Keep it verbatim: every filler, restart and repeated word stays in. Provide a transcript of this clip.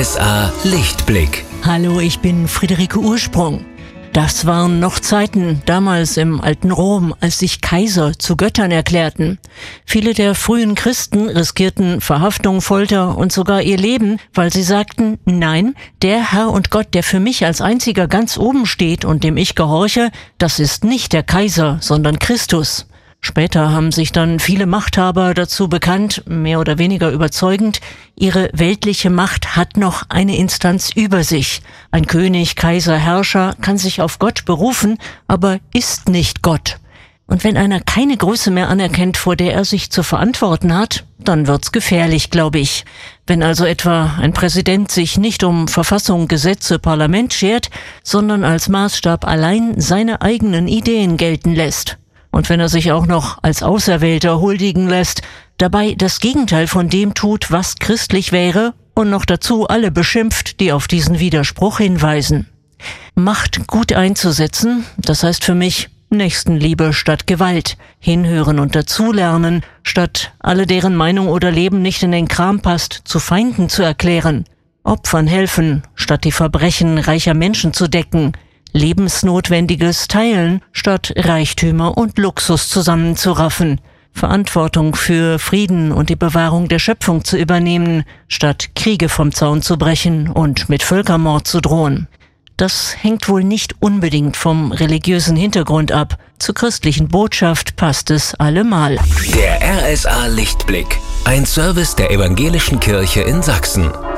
S A Lichtblick. Hallo, ich bin Friederike Ursprung. Das waren noch Zeiten, damals im alten Rom, als sich Kaiser zu Göttern erklärten. Viele der frühen Christen riskierten Verhaftung, Folter und sogar ihr Leben, weil sie sagten, nein, der Herr und Gott, der für mich als einziger ganz oben steht und dem ich gehorche, das ist nicht der Kaiser, sondern Christus. Später haben sich dann viele Machthaber dazu bekannt, mehr oder weniger überzeugend, ihre weltliche Macht hat noch eine Instanz über sich. Ein König, Kaiser, Herrscher kann sich auf Gott berufen, aber ist nicht Gott. Und wenn einer keine Größe mehr anerkennt, vor der er sich zu verantworten hat, dann wird's gefährlich, glaube ich. Wenn also etwa ein Präsident sich nicht um Verfassung, Gesetze, Parlament schert, sondern als Maßstab allein seine eigenen Ideen gelten lässt. Und wenn er sich auch noch als Auserwählter huldigen lässt, dabei das Gegenteil von dem tut, was christlich wäre, und noch dazu alle beschimpft, die auf diesen Widerspruch hinweisen. Macht gut einzusetzen, das heißt für mich Nächstenliebe statt Gewalt, hinhören und dazulernen, statt alle, deren Meinung oder Leben nicht in den Kram passt, zu Feinden zu erklären, Opfern helfen, statt die Verbrechen reicher Menschen zu decken, Lebensnotwendiges teilen, statt Reichtümer und Luxus zusammenzuraffen, Verantwortung für Frieden und die Bewahrung der Schöpfung zu übernehmen, statt Kriege vom Zaun zu brechen und mit Völkermord zu drohen. Das hängt wohl nicht unbedingt vom religiösen Hintergrund ab. Zur christlichen Botschaft passt es allemal. Der R S A Lichtblick, ein Service der Evangelischen Kirche in Sachsen.